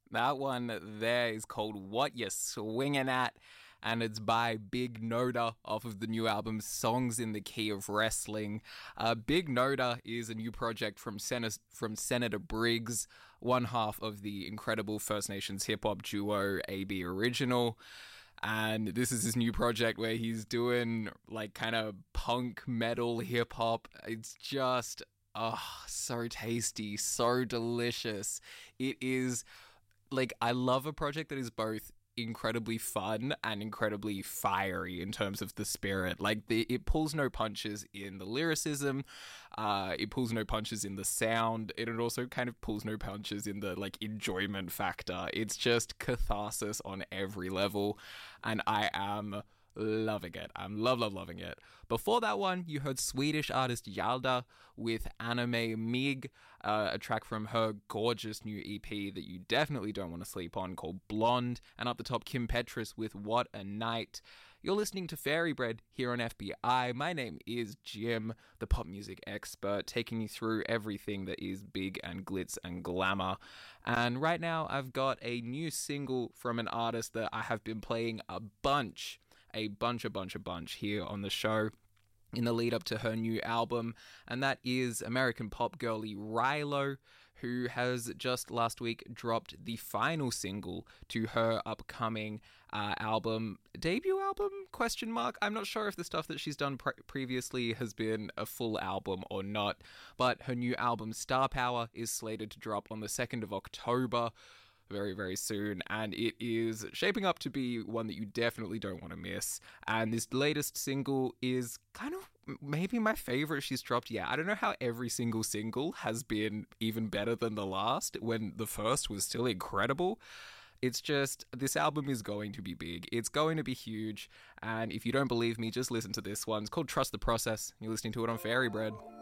That one there is called What You Swingin' At, and it's by Big Noda off of the new album Songs in the Key of Wrestling. Big Noda is a new project from Senator Briggs, one half of the incredible First Nations hip hop duo AB Original. And this is his new project where he's doing like kind of punk metal hip hop. It's just, oh, so tasty, so delicious. It is like, I love a project that is both incredibly fun and incredibly fiery in terms of the spirit. Like, it pulls no punches in the lyricism, it pulls no punches in the sound, and it also kind of pulls no punches in the like enjoyment factor. It's just catharsis on every level, and I am loving it. I'm loving it. Before that one, you heard Swedish artist Yalda with Anime Mig, a track from her gorgeous new EP that you definitely don't want to sleep on called Blonde. And up the top, Kim Petras with What a Night. You're listening to Fairy Bread here on FBI. My name is Jim, the pop music expert, taking you through everything that is big and glitz and glamour. And right now, I've got a new single from an artist that I have been playing a bunch here on the show in the lead up to her new album, and that is American pop girlie Rilo, who has just last week dropped the final single to her upcoming debut album, question mark. I'm not sure if the stuff that she's done previously has been a full album or not, but her new album Star Power is slated to drop on the 2nd of October, very, very soon, and it is shaping up to be one that you definitely don't want to miss. And this latest single is kind of maybe my favorite she's dropped yet. I don't know how every single has been even better than the last, when the first was still incredible. It's just, this album is going to be big. It's going to be huge, and if you don't believe me, just listen to this one. It's called Trust the Process. You're listening to it on Fairy Bread.